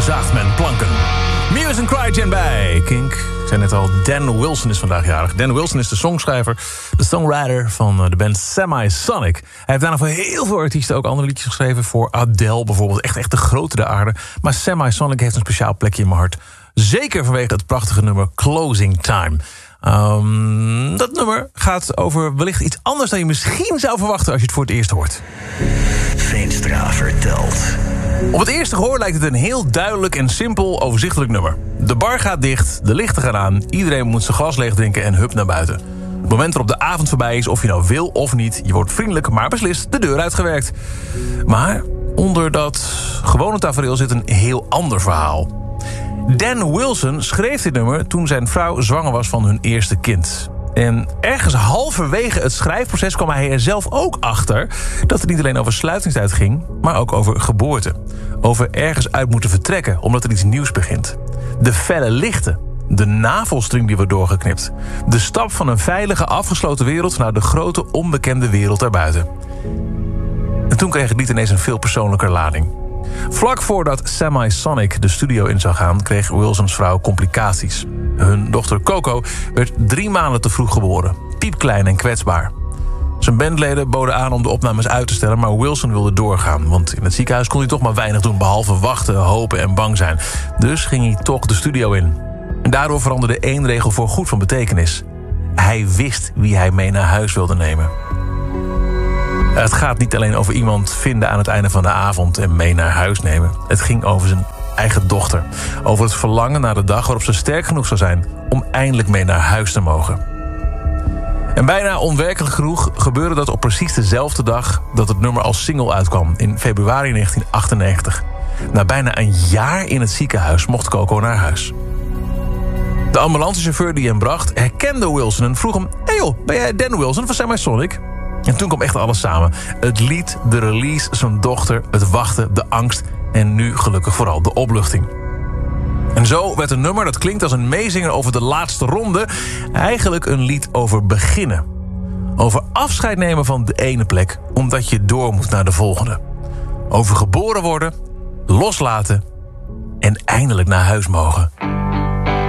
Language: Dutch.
zaagt men planken. Muse en CryGen bij Kink. Ik zei net al, Dan Wilson is vandaag jarig. Dan Wilson is de songschrijver, de songwriter van de band Semisonic. Hij heeft daarna voor heel veel artiesten ook andere liedjes geschreven. Voor Adele bijvoorbeeld, echt de grote der aarde. Maar Semisonic heeft een speciaal plekje in mijn hart. Zeker vanwege het prachtige nummer Closing Time. Dat nummer gaat over wellicht iets anders dan je misschien zou verwachten als je het voor het eerst hoort. Veenstra vertelt. Op het eerste gehoor lijkt het een heel duidelijk en simpel overzichtelijk nummer. De bar gaat dicht, de lichten gaan aan, iedereen moet zijn glas leeg drinken en hup naar buiten. Het moment waarop de avond voorbij is, of je nou wil of niet, je wordt vriendelijk, maar beslist de deur uitgewerkt. Maar onder dat gewone tafereel zit een heel ander verhaal. Dan Wilson schreef dit nummer toen zijn vrouw zwanger was van hun eerste kind. En ergens halverwege het schrijfproces kwam hij er zelf ook achter dat het niet alleen over sluitingstijd ging, maar ook over geboorte. Over ergens uit moeten vertrekken, omdat er iets nieuws begint. De felle lichten, de navelstring die wordt doorgeknipt. De stap van een veilige, afgesloten wereld naar de grote, onbekende wereld daarbuiten. En toen kreeg het lied ineens een veel persoonlijker lading. Vlak voordat Semisonic de studio in zou gaan, kreeg Wilsons vrouw complicaties. Hun dochter Coco werd 3 maanden te vroeg geboren. Piepklein en kwetsbaar. Zijn bandleden boden aan om de opnames uit te stellen, maar Wilson wilde doorgaan. Want in het ziekenhuis kon hij toch maar weinig doen, behalve wachten, hopen en bang zijn. Dus ging hij toch de studio in. En daardoor veranderde 1 regel voor goed van betekenis. Hij wist wie hij mee naar huis wilde nemen. Het gaat niet alleen over iemand vinden aan het einde van de avond en mee naar huis nemen. Het ging over zijn eigen dochter. Over het verlangen naar de dag waarop ze sterk genoeg zou zijn om eindelijk mee naar huis te mogen. En bijna onwerkelijk genoeg gebeurde dat op precies dezelfde dag dat het nummer als single uitkwam, in februari 1998. Na bijna een jaar in het ziekenhuis mocht Coco naar huis. De ambulancechauffeur die hem bracht herkende Wilson en vroeg hem: "Hey joh, ben jij Dan Wilson van Semisonic?" En toen kwam echt alles samen. Het lied, de release, zijn dochter, het wachten, de angst en nu gelukkig vooral de opluchting. En zo werd een nummer dat klinkt als een meezinger over de laatste ronde eigenlijk een lied over beginnen. Over afscheid nemen van de ene plek omdat je door moet naar de volgende. Over geboren worden, loslaten en eindelijk naar huis mogen.